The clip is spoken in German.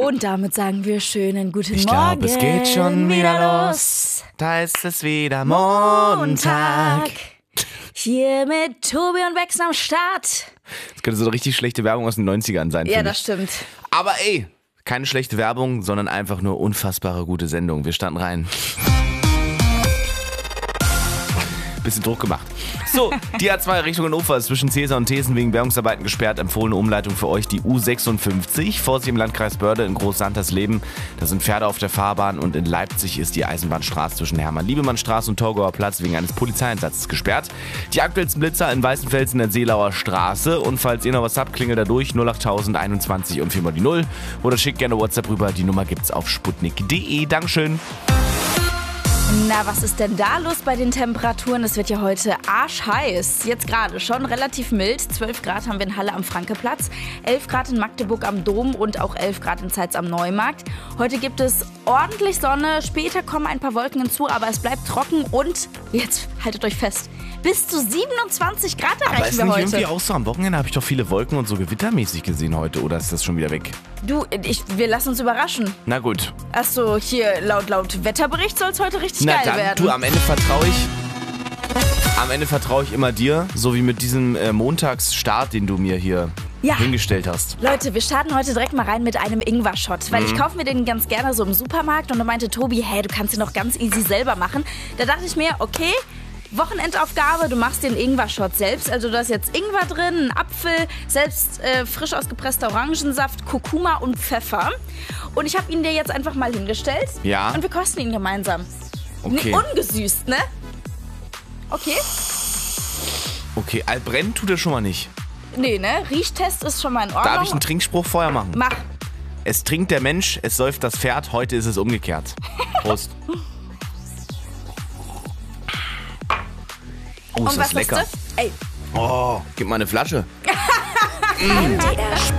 Und damit sagen wir schönen guten Morgen. Ich glaube, es geht schon wieder los. Da ist es wieder Montag. Hier mit Tobi und Bex am Start. Das könnte so eine richtig schlechte Werbung aus den 90ern sein. Ja, das stimmt. Aber ey, keine schlechte Werbung, sondern einfach nur unfassbare gute Sendung. Wir starten rein. Bisschen Druck gemacht. So, die A2 Richtung Hannover ist zwischen Cäsar und Thesen wegen Bergungsarbeiten gesperrt. Empfohlene Umleitung für euch die U56. Vorsicht im Landkreis Börde in Groß-Santersleben. Da sind Pferde auf der Fahrbahn und in Leipzig ist die Eisenbahnstraße zwischen Hermann-Liebemann-Straße und Torgauer Platz wegen eines Polizeieinsatzes gesperrt. Die aktuellsten Blitzer in Weißenfels in der Seelauer Straße. Und falls ihr noch was habt, klingelt da durch 08021 und 4 mal die 0. Oder schickt gerne WhatsApp rüber. Die Nummer gibt's auf sputnik.de. Dankeschön. Na, was ist denn da los bei den Temperaturen? Es wird ja heute arschheiß. Jetzt gerade schon relativ mild. 12 Grad haben wir in Halle am Frankeplatz, 11 Grad in Magdeburg am Dom und auch 11 Grad in Zeitz am Neumarkt. Heute gibt es ordentlich Sonne, später kommen ein paar Wolken hinzu, aber es bleibt trocken und, jetzt haltet euch fest, bis zu 27 Grad erreichen wir heute. Aber ist nicht irgendwie auch so, am Wochenende habe ich doch viele Wolken und so gewittermäßig gesehen heute, oder ist das schon wieder weg? Du, wir lassen uns überraschen. Na gut. Achso, hier laut Wetterbericht soll es heute richtig geil werden. Du, am Ende vertraue ich immer dir, so wie mit diesem Montagsstart, den du mir hier hingestellt hast. Leute, wir starten heute direkt mal rein mit einem Ingwer-Shot, weil ich kaufe mir den ganz gerne so im Supermarkt und da meinte Tobi, hey, du kannst den doch ganz easy selber machen. Da dachte ich mir, okay, Wochenendaufgabe, du machst den Ingwer-Shot selbst. Also da ist jetzt Ingwer drin, ein Apfel, selbst frisch ausgepresster Orangensaft, Kurkuma und Pfeffer. Und ich habe ihn dir jetzt einfach mal hingestellt. Ja. Und wir kosten ihn gemeinsam. Okay. Ungesüßt, ne? Okay. Okay, altbrennen tut er schon mal nicht. Nee, ne? Riechtest ist schon mal in Ordnung. Darf ich einen Trinkspruch vorher machen? Mach. Es trinkt der Mensch, es säuft das Pferd, heute ist es umgekehrt. Prost. Oh, ist und das was lecker. Ey. Oh, gib mal eine Flasche.